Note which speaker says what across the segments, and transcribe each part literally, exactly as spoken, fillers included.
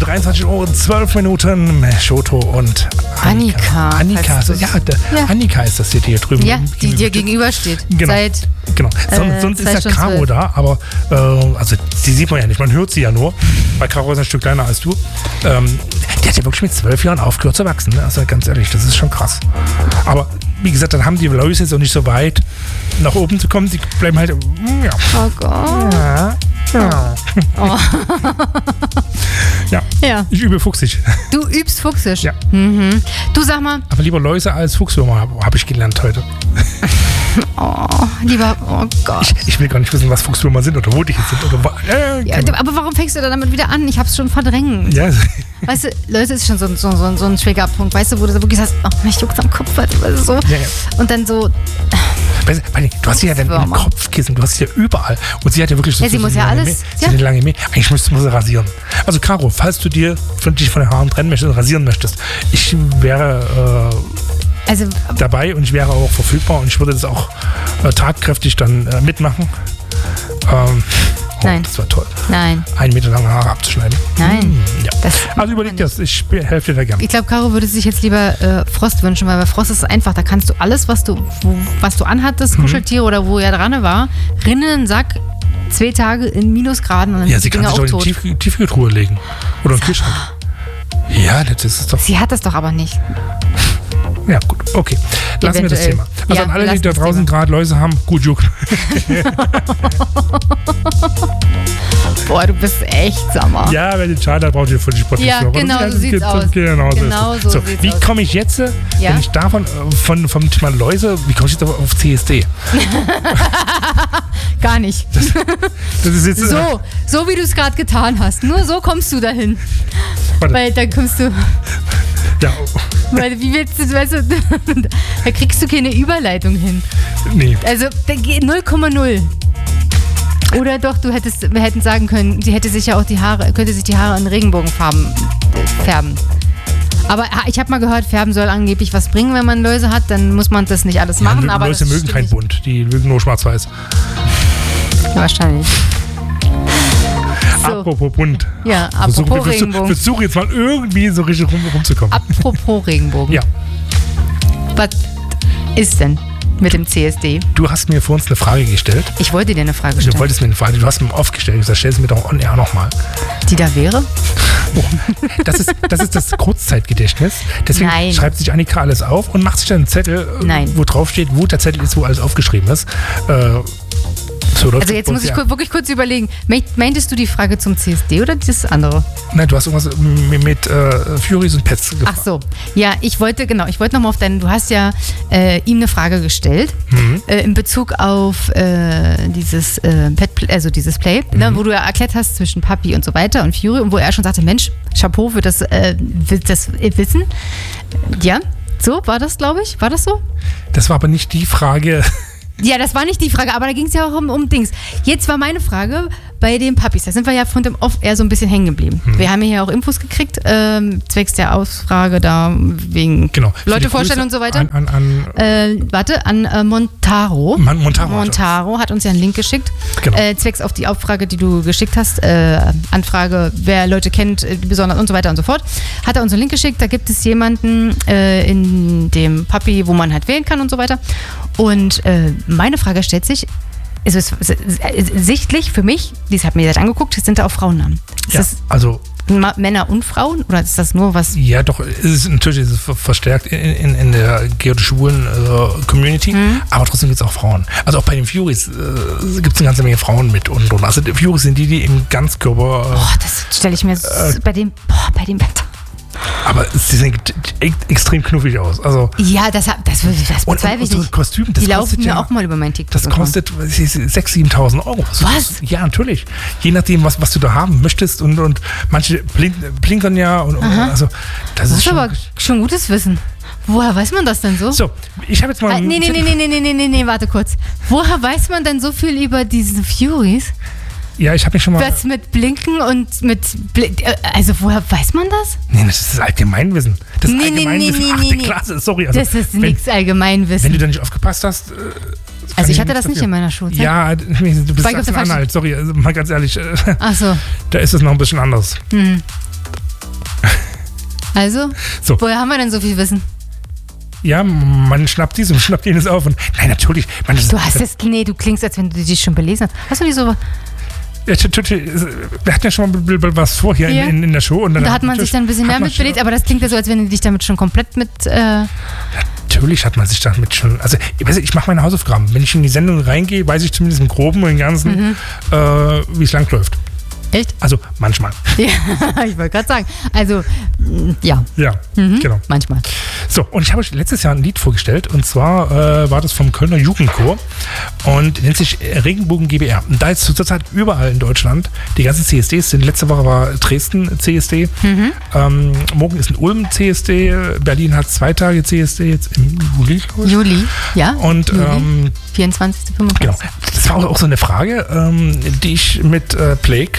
Speaker 1: dreiundzwanzig Uhr und zwölf Minuten. Shoto und Annika. Annika,
Speaker 2: Annika
Speaker 1: ja, der, ja, Annika ist das hier, die hier drüben.
Speaker 2: Ja, die dir gegenüber steht.
Speaker 1: Genau.
Speaker 2: Seit
Speaker 1: genau. Son,
Speaker 2: äh,
Speaker 1: sonst ist ja Caro da, aber äh, also die sieht man ja nicht, man hört sie ja nur, weil Caro ist ein Stück kleiner als du. Ähm, die hat ja wirklich mit zwölf Jahren aufgehört zu wachsen, ne? Also ganz ehrlich, das ist schon krass. Aber wie gesagt, dann haben die Läuse jetzt auch nicht so weit nach oben zu kommen, die bleiben halt, ja.
Speaker 2: Oh Gott.
Speaker 1: Ja. Ja.
Speaker 2: Oh.
Speaker 1: ja.
Speaker 2: ja.
Speaker 1: Ich übe fuchsig.
Speaker 2: Du übst fuchsig?
Speaker 1: Ja.
Speaker 2: Mhm. Du sag mal.
Speaker 1: Aber lieber Läuse als Fuchswürmer habe hab ich gelernt heute.
Speaker 2: Oh, lieber, oh Gott.
Speaker 1: Ich, ich will gar nicht wissen, was Fuchswürmer sind oder wo die jetzt sind. Oder, äh,
Speaker 2: ja, aber warum fängst du da damit wieder an? Ich hab's schon verdrängt.
Speaker 1: Ja.
Speaker 2: Weißt du, Läuse ist schon so, so, so, so ein Triggerpunkt, weißt du, wo du so wirklich sagst, oh, mich juckt's am Kopf, weißt du, so. Ja, ja. Und dann so...
Speaker 1: Weißt du, du hast sie ja dann im Kopfkissen, du hast sie ja überall. Und sie hat ja wirklich so,
Speaker 2: ja, sie
Speaker 1: so,
Speaker 2: muss
Speaker 1: so
Speaker 2: ja
Speaker 1: lange
Speaker 2: alles.
Speaker 1: Mäh. Sie ja. hat eine lange Mäh. Eigentlich müsstest du sie rasieren. Also Caro, falls du dir von, dich von den Haaren trennen möchtest und rasieren möchtest, ich wäre äh,
Speaker 2: also,
Speaker 1: dabei und ich wäre auch verfügbar und ich würde das auch äh, tatkräftig dann äh, mitmachen. Ähm, oh,
Speaker 2: Nein.
Speaker 1: Das war toll.
Speaker 2: Nein.
Speaker 1: Einen Meter lange Haare abzuschneiden.
Speaker 2: Nein.
Speaker 1: Hm, ja.
Speaker 2: Das
Speaker 1: also überleg dir das, ich helfe dir da gerne.
Speaker 2: Ich glaube, Caro würde sich jetzt lieber äh, Frost wünschen, weil bei Frost ist es einfach, da kannst du alles, was du, wo, was du anhattest, mhm. Kuscheltiere oder wo er dran war, rinnen in den Sack, zwei Tage in Minusgraden und dann
Speaker 1: ja,
Speaker 2: sind die
Speaker 1: sie kann
Speaker 2: Dinger
Speaker 1: sich
Speaker 2: auch
Speaker 1: doch in
Speaker 2: tot.
Speaker 1: die Tief- Tiefkühltruhe legen. Oder in den Kühlschrank. Ja, das ist doch...
Speaker 2: Sie hat das doch aber nicht.
Speaker 1: Ja, gut, okay. Lassen wir das Thema. Also
Speaker 2: ja,
Speaker 1: an alle, die da draußen gerade Läuse haben, gut Juck.
Speaker 2: Boah, du bist echt Sommer.
Speaker 1: Ja, wenn die Schade hat, braucht ihr für die Sportliche.
Speaker 2: Ja, genau, so sieht's aus.
Speaker 1: Genau,
Speaker 2: genau so,
Speaker 1: so
Speaker 2: sieht's
Speaker 1: wie
Speaker 2: aus.
Speaker 1: komme ich jetzt, ja? wenn ich davon, von, vom Thema Läuse, wie komme ich jetzt auf C S D?
Speaker 2: Gar nicht.
Speaker 1: Das, das ist jetzt,
Speaker 2: so, so wie du es gerade getan hast. Nur so kommst du dahin.
Speaker 1: Warte.
Speaker 2: Weil dann kommst du...
Speaker 1: Ja.
Speaker 2: Weil, wie willst du, weißt du, da kriegst du keine Überleitung hin.
Speaker 1: Nee.
Speaker 2: Also null Komma null. Oder doch, du hättest, wir hätten sagen können, sie hätte sich ja auch die Haare, könnte sich die Haare in Regenbogenfarben färben. Aber ich habe mal gehört, Färben soll angeblich was bringen, wenn man Läuse hat, dann muss man das nicht alles machen.
Speaker 1: Ja,
Speaker 2: aber
Speaker 1: Läuse mögen kein
Speaker 2: nicht.
Speaker 1: Bunt, die mögen nur schwarz-weiß.
Speaker 2: Wahrscheinlich. So.
Speaker 1: Apropos bunt.
Speaker 2: Ja, apropos
Speaker 1: Versuch,
Speaker 2: Regenbogen.
Speaker 1: Versuche jetzt mal irgendwie so richtig rum, rumzukommen.
Speaker 2: Apropos Regenbogen.
Speaker 1: Ja.
Speaker 2: Was ist denn mit dem C S D?
Speaker 1: Du hast mir vor uns eine Frage gestellt.
Speaker 2: Ich wollte dir eine Frage stellen.
Speaker 1: Du wolltest mir eine Frage, du hast mir oft gestellt. Ich sag, stell sie mir doch on air nochmal.
Speaker 2: Die da wäre?
Speaker 1: Oh, das, ist, das ist das Kurzzeitgedächtnis. Deswegen
Speaker 2: Nein.
Speaker 1: schreibt sich Annika alles auf und macht sich dann einen Zettel,
Speaker 2: Nein.
Speaker 1: wo drauf steht, wo der Zettel ist, wo alles aufgeschrieben ist. Äh, so
Speaker 2: also jetzt muss ich ja. wirklich kurz überlegen. Meintest du die Frage zum C S D oder das andere?
Speaker 1: Nein, du hast irgendwas mit, mit äh, Furies und Pets gefragt.
Speaker 2: Ach so. Ja, ich wollte, genau, ich wollte nochmal auf deinen, du hast ja äh, ihm eine Frage gestellt
Speaker 1: Mhm.
Speaker 2: äh, in Bezug auf äh, dieses äh, Pet, also dieses Play,
Speaker 1: Mhm.
Speaker 2: ne, wo du ja erklärt hast zwischen Papi und so weiter und Fury und wo er schon sagte, Mensch, Chapeau für das, äh, das Wissen. Ja, so war das, glaube ich. War das so?
Speaker 1: Das war aber nicht die Frage.
Speaker 2: Ja, das war nicht die Frage, aber da ging es ja auch um, um Dings. Jetzt war meine Frage bei den Puppies. Da sind wir ja von dem Off eher so ein bisschen hängen geblieben. Hm. Wir haben ja auch Infos gekriegt, ähm, zwecks der Ausfrage da wegen
Speaker 1: genau.
Speaker 2: Leute vorstellen und so weiter.
Speaker 1: An, an, an
Speaker 2: äh, warte, an äh, Montaro.
Speaker 1: Man, Montaro.
Speaker 2: Montaro hat uns ja einen Link geschickt.
Speaker 1: Genau.
Speaker 2: Äh, zwecks auf die Abfrage, die du geschickt hast. Äh, Anfrage, wer Leute kennt, äh, besonders und so weiter und so fort. Hat er uns einen Link geschickt. Da gibt es jemanden äh, in dem Puppy, wo man halt wählen kann und so weiter. Und äh, meine Frage stellt sich, es ist sichtlich für mich, dies hat mir jetzt angeguckt, sind da auch Frauennamen. Ist
Speaker 1: ja,
Speaker 2: das
Speaker 1: also
Speaker 2: Ma- Männer und Frauen oder ist das nur was?
Speaker 1: ja, doch, es ist natürlich ist es verstärkt in, in, in der geotisch-schwulen äh, Community, mhm. aber trotzdem gibt es auch Frauen. Also auch bei den Furies äh, gibt es eine ganze Menge Frauen mit und, und also die Furies sind die, die im Ganzkörper. Äh,
Speaker 2: Boah, das stelle ich mir äh, bei dem, boah, bei dem Wetter.
Speaker 1: Aber sie sehen extrem knuffig aus. Also
Speaker 2: ja, das, das, das bezweifle ich
Speaker 1: so
Speaker 2: nicht.
Speaker 1: Kostüm, das
Speaker 2: die laufen mir
Speaker 1: ja,
Speaker 2: auch mal über mein TikTok.
Speaker 1: Das kostet sechstausend, siebentausend Euro. Also
Speaker 2: was?
Speaker 1: Das, ja, natürlich. Je nachdem, was, was du da haben möchtest. Und, und manche blink, blinkern ja. Und, und also, das,
Speaker 2: das
Speaker 1: ist,
Speaker 2: ist
Speaker 1: schon,
Speaker 2: aber schon gutes Wissen. Woher weiß man das denn so?
Speaker 1: So, ich habe jetzt mal...
Speaker 2: Ah, nee, nee, nee, nee, nee, nee, nee, nee, nee, warte kurz. Woher weiß man denn so viel über diese Furies?
Speaker 1: Ja, ich habe mich schon mal...
Speaker 2: Was mit Blinken und mit... Bl- also woher weiß man das?
Speaker 1: Nee, das ist das Allgemeinwissen. Das
Speaker 2: Nee, nee,
Speaker 1: Allgemeinwissen,
Speaker 2: nee, nee,
Speaker 1: achte
Speaker 2: nee.
Speaker 1: Klasse, sorry. Also,
Speaker 2: Das ist
Speaker 1: wenn,
Speaker 2: nichts Allgemeinwissen.
Speaker 1: wenn du da nicht aufgepasst hast... Äh,
Speaker 2: also ich hatte das nicht in meiner Schulzeit.
Speaker 1: Ja, du bist
Speaker 2: War ich auf der
Speaker 1: Sachsen-Anhalt, sorry, also mal ganz ehrlich. Äh,
Speaker 2: Ach so.
Speaker 1: Da ist es noch ein bisschen anders.
Speaker 2: Mhm. Also,
Speaker 1: So.
Speaker 2: woher haben wir denn so viel Wissen?
Speaker 1: Ja, man schnappt dies und schnappt jenes auf. Und nein, natürlich. Man, das,
Speaker 2: Du hast es, nee, du klingst, als wenn du dich schon belesen hast. Hast du nicht so...
Speaker 1: Ja, wir hatten ja schon mal was vor hier
Speaker 2: Ja.
Speaker 1: in, in, in der Show. Und dann
Speaker 2: Da hat man sich dann ein bisschen mehr
Speaker 1: hat man
Speaker 2: mit belesen, aber das klingt ja so, als wenn du dich damit schon komplett mit... Äh,
Speaker 1: Natürlich hat man sich damit schon. Also, ich, weiß nicht, ich mache meine Hausaufgaben. Wenn ich in die Sendung reingehe, weiß ich zumindest im Groben und im Ganzen,
Speaker 2: Mhm.
Speaker 1: äh, wie es langläuft.
Speaker 2: echt?
Speaker 1: Also, manchmal.
Speaker 2: Ja, ich wollte gerade sagen. Also, mm, ja,
Speaker 1: Ja,
Speaker 2: mhm.
Speaker 1: genau.
Speaker 2: manchmal.
Speaker 1: So, und ich habe euch letztes Jahr ein Lied vorgestellt. Und zwar äh, war das vom Kölner Jugendchor und nennt sich Regenbogen G B R. Und da jetzt zurzeit überall in Deutschland die ganzen C S Ds sind. Letzte Woche war Dresden C S D.
Speaker 2: Mhm.
Speaker 1: Ähm, morgen ist in Ulm C S D. Berlin hat zwei Tage C S D jetzt im Juli, glaube ich.
Speaker 2: Juli, ja?
Speaker 1: Und
Speaker 2: Juli.
Speaker 1: ähm,
Speaker 2: vierundzwanzigsten
Speaker 1: genau,
Speaker 2: fünfundzwanzigsten
Speaker 1: das war auch so eine Frage, ähm, die ich mit äh, Plague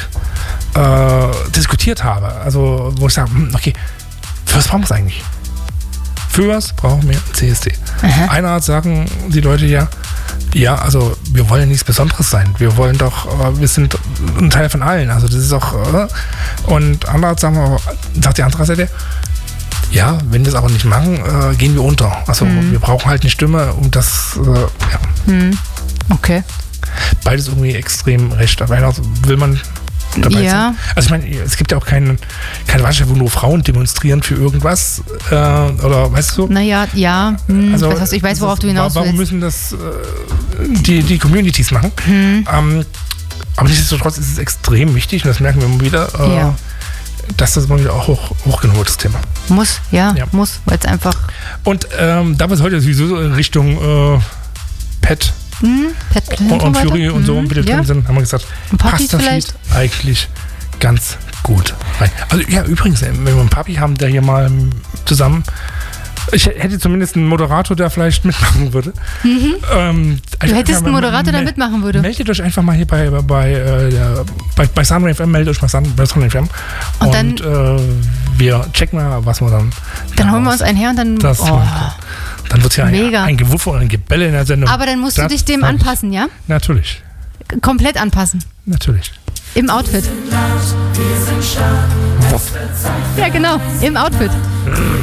Speaker 1: äh, diskutiert habe. Also, wo ich sage, hm, okay, für was brauchen wir es eigentlich? Für was brauchen wir ein C S D?
Speaker 2: Aha.
Speaker 1: Einerseits sagen die Leute ja, ja, also wir wollen nichts Besonderes sein. Wir wollen doch, äh, wir sind ein Teil von allen. Also das ist auch, äh, und andererseits sagen wir, sagt die andere Seite, ja, wenn wir es aber nicht machen, äh, gehen wir unter. Also
Speaker 2: Mhm.
Speaker 1: wir brauchen halt eine Stimme, um das, äh, ja.
Speaker 2: Hm. Okay.
Speaker 1: Beides irgendwie extrem recht. Aber einer will man dabei
Speaker 2: Ja.
Speaker 1: sein. Also ich meine, es gibt ja auch keinen, keine Veranstaltung, wo nur Frauen demonstrieren für irgendwas. Äh, oder weißt du?
Speaker 2: Naja, ja. Hm,
Speaker 1: Also,
Speaker 2: ich weiß, ich weiß, worauf
Speaker 1: das-
Speaker 2: du hinaus
Speaker 1: Warum
Speaker 2: willst.
Speaker 1: müssen das äh, die, die Communities machen?
Speaker 2: Hm.
Speaker 1: Ähm, aber nichtsdestotrotz ist es extrem wichtig, und das merken wir immer wieder, äh,
Speaker 2: Ja.
Speaker 1: dass das mal wieder auch hoch, hochgenommen wird, das Thema.
Speaker 2: Muss, ja,
Speaker 1: Ja.
Speaker 2: muss, weil es einfach
Speaker 1: Und ähm, da wir es heute sowieso in Richtung äh, Pet
Speaker 2: hm, Pet Clint
Speaker 1: und, und
Speaker 2: weiter.
Speaker 1: Fury und so ein
Speaker 2: Hm,
Speaker 1: bisschen
Speaker 2: ja.
Speaker 1: drin sind, haben wir gesagt,
Speaker 2: Und Puppies
Speaker 1: passt das
Speaker 2: vielleicht?
Speaker 1: Lied eigentlich ganz gut rein. Also ja, übrigens, wenn wir einen Papi haben, der hier mal ähm, zusammen, ich hätte zumindest einen Moderator, der vielleicht mitmachen würde. Ähm,
Speaker 2: Mhm. Du hättest einen Moderator, der
Speaker 1: mel-
Speaker 2: mitmachen würde.
Speaker 1: Meldet euch einfach mal hier bei, bei, bei, äh, ja, bei, bei Sunray F M, meldet euch mal Sun, bei Sunray F M.
Speaker 2: Und
Speaker 1: Und,
Speaker 2: dann-
Speaker 1: äh, wir checken mal, was wir dann.
Speaker 2: Dann holen wir uns einen her und dann.
Speaker 1: Das
Speaker 2: Oh.
Speaker 1: machen können. Dann wird hier ein,
Speaker 2: Mega.
Speaker 1: ein Gewuffe und ein Gebelle in der Sendung.
Speaker 2: Aber dann musst du
Speaker 1: Das
Speaker 2: dich dem
Speaker 1: sag ich.
Speaker 2: anpassen, ja?
Speaker 1: Natürlich,
Speaker 2: Komplett anpassen.
Speaker 1: natürlich.
Speaker 2: Im Outfit. Ja, genau. Im Outfit.